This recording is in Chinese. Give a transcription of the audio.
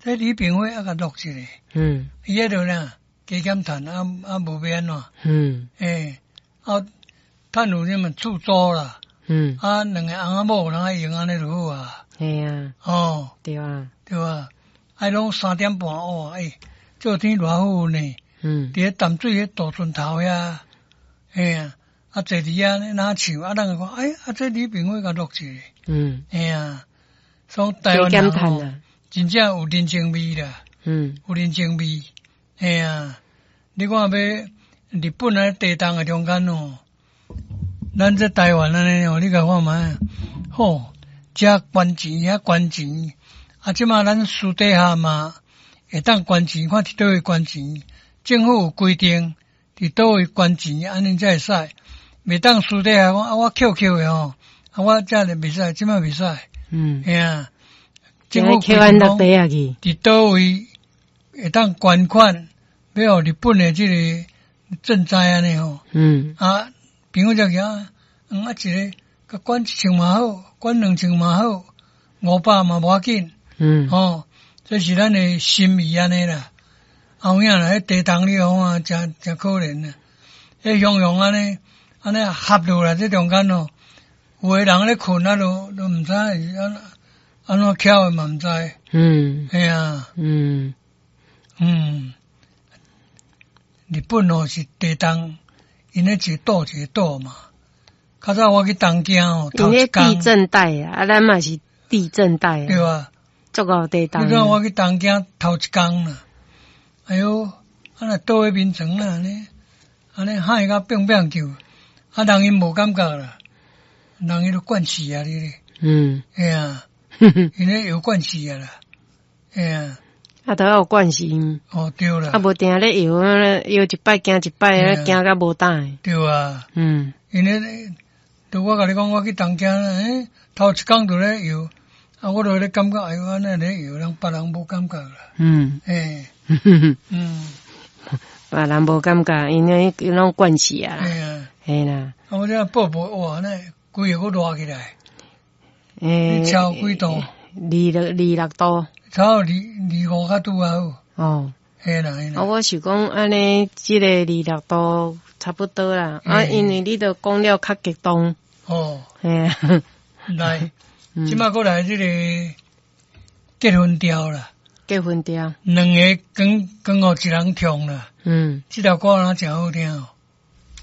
这李炳辉甲录一个，伊迄度呢加减赚无变喏，赚有什么出租啦，两个翁仔某人爱用安尼就好啊， 系啊，对啊， 拢3点半做天偌好呢，伫淡水迄大船头遐，坐伫遐哪唱，人讲这李炳辉甲录一个，所以台湾人真正有人情味啦，有人情味，你看要日本啊地动的中间咱这台湾安尼你甲看觅，遮捐钱遐捐钱，即马咱私底下嘛会当捐钱，看伫倒位捐钱，政府有规定伫倒位捐钱，安尼才会使，袂当私底下讲我扣的我遮就袂使，即马袂使，政府规定讲伫倒位会当捐款，要互日本的这个赈灾安尼朋友才讲，一个甲捐1000嘛好，捐2000嘛好，500嘛无要紧，这是咱的心意安尼啦。后影啦，迄地动你看真可怜啊！迄雄安尼合落来，这中间有的人咧困都毋知安怎巧的嘛毋知，日本是地动，因咧一个岛嘛。较早我去东京头一工地震带啊，咱嘛是地震带对啊， 足够地动。 你看我去东京头一工啦，哎哟，倒喺眠床啦，安尼喊伊甲乒乒叫，人因无感觉啦，人伊都惯死啊你因咧摇惯死啊啦， 都有惯死。 对啦， 无定咧摇一摆惊一摆，惊甲无胆。 对啊，因咧。我甲你讲，我去东京头一工就咧摇，我就咧感觉，哎哟，安尼咧摇，别人无感觉啦。 别人无感觉，因为拢惯死啊。嘿啦。 我这宝宝哇，那规个都热起来。超几度 ？26度。 超25较拄啊好。嘿啦。 我是讲安尼，这个26度差不多啦。因为你都讲了较激动。 来，即摆过来这个结婚调啦。 结婚调。 两个刚好一人唱啦。这条歌哪真好听